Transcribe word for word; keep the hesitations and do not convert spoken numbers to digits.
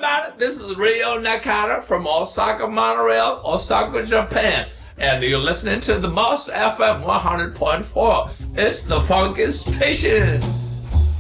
everybody? This is Rio Nakata from Osaka, Monorail, Osaka, Japan. And you're listening to the Most F M one hundred point four. It's the Funky Station.